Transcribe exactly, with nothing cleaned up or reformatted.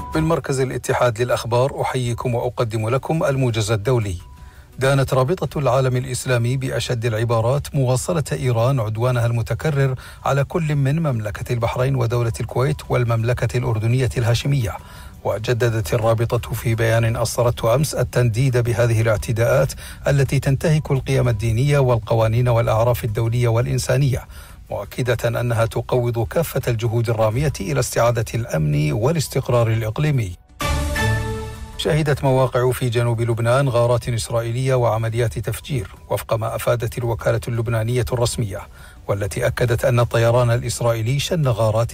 من مركز الاتحاد للأخبار أحييكم وأقدم لكم الموجز الدولي. دانت رابطة العالم الإسلامي بأشد العبارات مواصلة إيران عدوانها المتكرر على كل من مملكة البحرين ودولة الكويت والمملكة الأردنية الهاشمية. وجددت الرابطة في بيان أصدرته أمس التنديد بهذه الاعتداءات التي تنتهك القيم الدينية والقوانين والأعراف الدولية والإنسانية، مؤكدة أنها تقوض كافة الجهود الرامية إلى استعادة الأمن والاستقرار الإقليمي. شهدت مواقع في جنوب لبنان غارات إسرائيلية وعمليات تفجير وفق ما أفادت الوكالة اللبنانية الرسمية، والتي أكدت أن الطيران الإسرائيلي شن غارات